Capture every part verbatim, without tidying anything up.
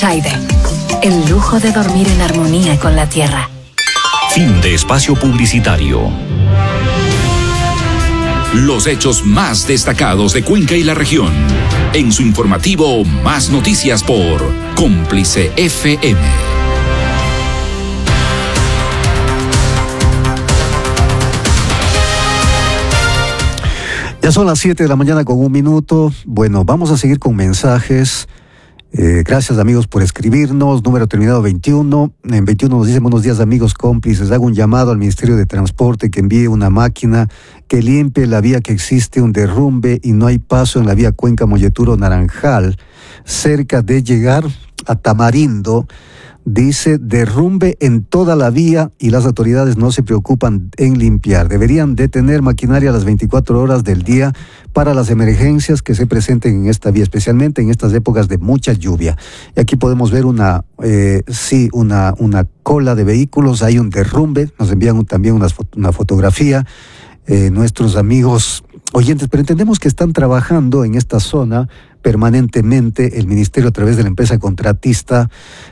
Taide, el lujo de dormir en armonía con la tierra. Fin de espacio publicitario. Los hechos más destacados de Cuenca y la región. En su informativo Más Noticias por Cómplice F M. Ya son las siete de la mañana con un minuto. Bueno, vamos a seguir con mensajes. Eh, gracias amigos por escribirnos, número terminado veintiuno. En veintiuno nos dicen: buenos días amigos cómplices, hago un llamado al Ministerio de Transporte que envíe una máquina que limpie la vía que existe un derrumbe y no hay paso en la vía Cuenca Molleturo Naranjal, cerca de llegar a Tamarindo. Dice: derrumbe en toda la vía y las autoridades no se preocupan en limpiar. Deberían de tener maquinaria a las veinticuatro horas del día para las emergencias que se presenten en esta vía, especialmente en estas épocas de mucha lluvia. Y aquí podemos ver una, eh, sí, una, una cola de vehículos, hay un derrumbe, nos envían un, también una, una fotografía, eh, nuestros amigos oyentes, pero entendemos que están trabajando en esta zona permanentemente, el ministerio a través de la empresa contratista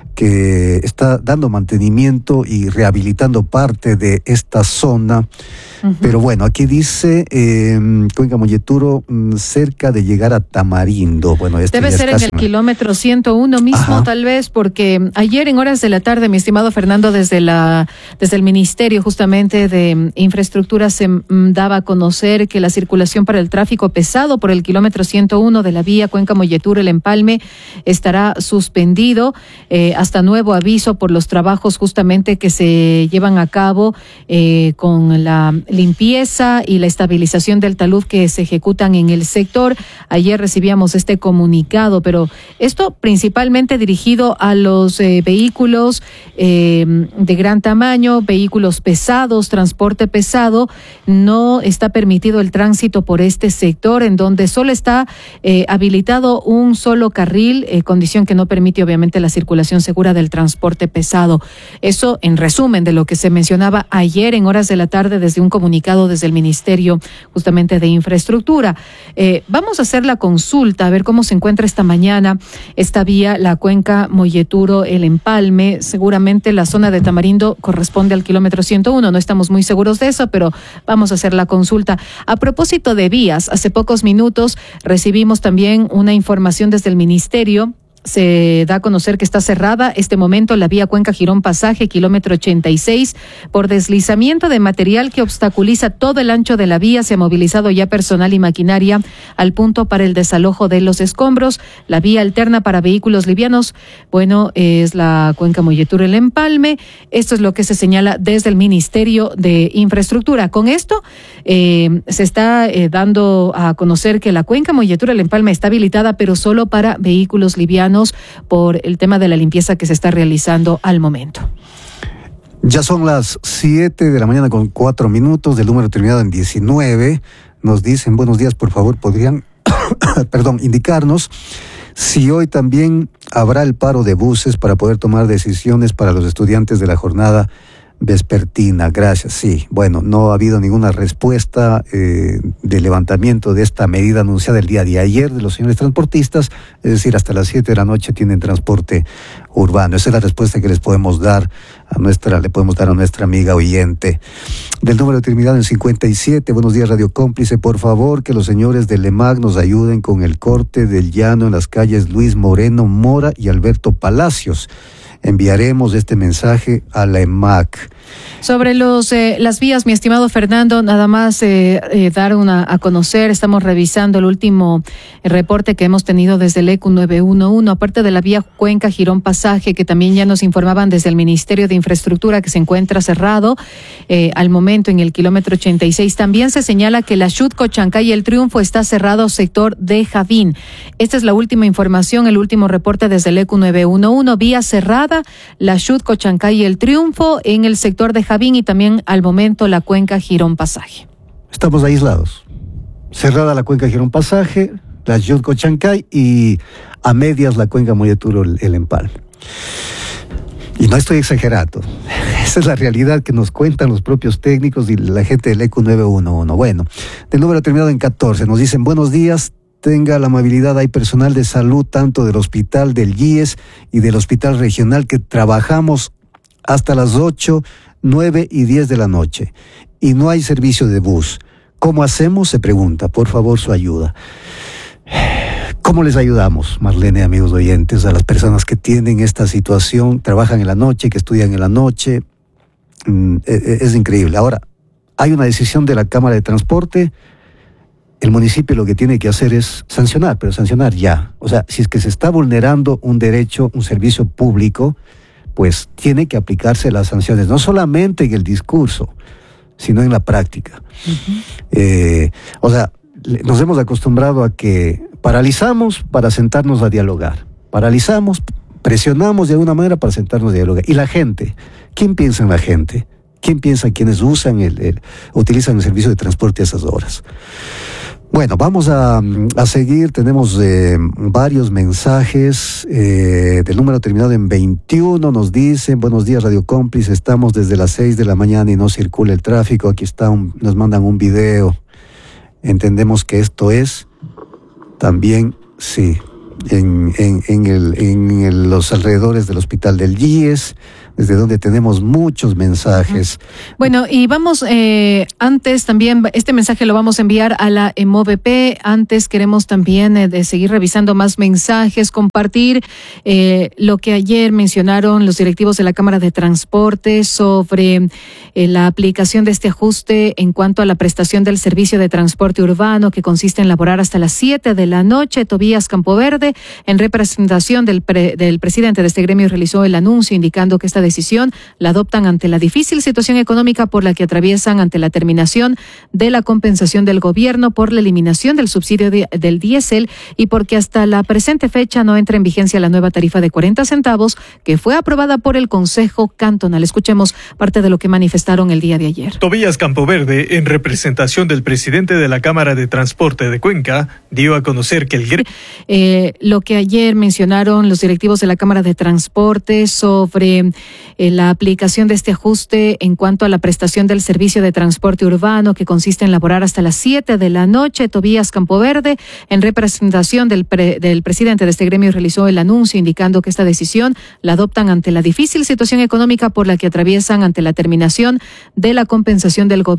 que está dando mantenimiento y rehabilitando parte de esta zona. Uh-huh. Pero bueno, aquí dice eh, Cuenca Molleturo, cerca de llegar a Tamarindo. Bueno, este debe ser en el kilómetro ciento uno mismo. Ajá. Tal vez, porque ayer en horas de la tarde, mi estimado Fernando, desde la desde el Ministerio justamente de Infraestructura se m, daba a conocer que la circulación para el tráfico pesado por el kilómetro ciento uno de la vía Cuenca Molleturo El Empalme estará suspendido eh, hasta nuevo aviso por los trabajos justamente que se llevan a cabo eh, con la limpieza y la estabilización del talud que se ejecutan en el sector. Ayer recibíamos este comunicado, pero esto principalmente dirigido a los eh, vehículos eh, de gran tamaño, vehículos pesados, transporte pesado. No está permitido el tránsito por este sector, en donde solo está eh, habilitado un solo carril, eh, condición que no permite obviamente la circulación segura del transporte pesado. Eso en resumen de lo que se mencionaba ayer en horas de la tarde desde un comunicado desde el Ministerio justamente de Infraestructura. Eh, vamos a hacer la consulta, a ver cómo se encuentra esta mañana esta vía, la Cuenca Molleturo El Empalme. Seguramente la zona de Tamarindo corresponde al kilómetro ciento uno, no estamos muy seguros de eso, pero vamos a hacer la consulta. A propósito de vías, hace pocos minutos recibimos también una información desde el Ministerio. Se da a conocer que está cerrada este momento la vía Cuenca Girón Pasaje, kilómetro ochenta y seis, por deslizamiento de material que obstaculiza todo el ancho de la vía. Se ha movilizado ya personal y maquinaria al punto para el desalojo de los escombros. La vía alterna para vehículos livianos, bueno, es la Cuenca Molleturo El Empalme. Esto es lo que se señala desde el Ministerio de Infraestructura. Con esto eh, se está eh, dando a conocer que la Cuenca Molleturo El Empalme está habilitada, pero solo para vehículos livianos, por el tema de la limpieza que se está realizando al momento. Ya son las siete de la mañana con cuatro minutos, del número terminado en diecinueve. Nos dicen: buenos días, por favor, podrían perdón, indicarnos si hoy también habrá el paro de buses para poder tomar decisiones para los estudiantes de la jornada vespertina. Gracias. Sí, bueno, no ha habido ninguna respuesta eh, de levantamiento de esta medida anunciada el día de ayer de los señores transportistas, es decir, hasta las siete de la noche tienen transporte urbano. Esa es la respuesta que les podemos dar a nuestra, le podemos dar a nuestra amiga oyente. Del número terminado en cincuenta y siete, buenos días Radio Cómplice, por favor que los señores del E M A C nos ayuden con el corte del llano en las calles Luis Moreno Mora y Alberto Palacios. Enviaremos este mensaje a la E M A C. Sobre los eh, las vías, mi estimado Fernando, nada más eh, eh, dar una a conocer, estamos revisando el último eh, reporte que hemos tenido desde el E Q nueve uno uno, aparte de la vía Cuenca Girón Pasaje, que también ya nos informaban desde el Ministerio de Infraestructura que se encuentra cerrado eh, al momento en el kilómetro ochenta y seis. También se señala que la Xutco, Chancay y El Triunfo está cerrado sector de Javín. Esta es la última información, el último reporte desde el E Q nueve uno uno, vía cerrada, la Xutco, Chancay y El Triunfo en el sector de Javín y también al momento la Cuenca Girón Pasaje. Estamos aislados. Cerrada la Cuenca Girón Pasaje, la Xutco Chancay y a medias la Cuenca Molleturo El, el Empalme. Y no estoy exagerando. Esa es la realidad que nos cuentan los propios técnicos y la gente del E Q nueve uno uno. Bueno, del número terminado en catorce nos dicen: buenos días. tenga la amabilidad, hay personal de salud tanto del hospital del I E S y del hospital regional que trabajamos hasta las ocho, nueve y diez de la noche y no hay servicio de bus. ¿Cómo hacemos? Se pregunta. Por favor, su ayuda. ¿Cómo les ayudamos, Marlene, amigos oyentes, a las personas que tienen esta situación, trabajan en la noche, que estudian en la noche? Mm, es, es increíble. Ahora, hay una decisión de la Cámara de Transporte. El municipio lo que tiene que hacer es sancionar, pero sancionar ya. O sea, si es que se está vulnerando un derecho, un servicio público, pues tiene que aplicarse las sanciones, no solamente en el discurso, sino en la práctica. Uh-huh. Eh, o sea, nos hemos acostumbrado a que paralizamos para sentarnos a dialogar. Paralizamos, presionamos de alguna manera para sentarnos a dialogar. Y la gente, ¿quién piensa en la gente? ¿Quién piensa en quienes usan el, el, utilizan el servicio de transporte a esas horas? Bueno, vamos a, a seguir. Tenemos eh, varios mensajes eh, del número terminado en veintiuno. Nos dicen: buenos días, Radio Cómplice. Estamos desde las seis de la mañana y no circula el tráfico. Aquí está, un, nos mandan un video. Entendemos que esto es también, sí, en, en, en, el, en el, los alrededores del hospital del I E S, desde donde tenemos muchos mensajes. Bueno, y vamos, eh, antes también, este mensaje lo vamos a enviar a la E M O V P. Antes queremos también eh, de seguir revisando más mensajes, compartir eh, lo que ayer mencionaron los directivos de la Cámara de Transporte sobre eh, la aplicación de este ajuste en cuanto a la prestación del servicio de transporte urbano, que consiste en laborar hasta las siete de la noche. Tobías Campoverde, en representación del, pre, del presidente de este gremio, realizó el anuncio indicando que esta decisión la adoptan ante la difícil situación económica por la que atraviesan, ante la terminación de la compensación del gobierno por la eliminación del subsidio de, del diésel y porque hasta la presente fecha no entra en vigencia la nueva tarifa de cuarenta centavos que fue aprobada por el Consejo Cantonal. Escuchemos parte de lo que manifestaron el día de ayer. Tobías Campoverde, en representación del presidente de la Cámara de Transporte de Cuenca, dio a conocer que el eh, lo que ayer mencionaron los directivos de la Cámara de Transporte sobre Eh, la aplicación de este ajuste en cuanto a la prestación del servicio de transporte urbano, que consiste en laborar hasta las siete de la noche. Tobías Campoverde, en representación del, pre, del presidente de este gremio, realizó el anuncio indicando que esta decisión la adoptan ante la difícil situación económica por la que atraviesan, ante la terminación de la compensación del gobierno